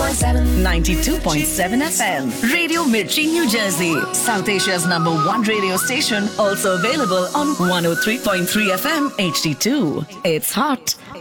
92.7 FM. Radio Mirchi, New Jersey. South Asia's #1 radio station. Also available on 103.3 FM HD2. It's hot,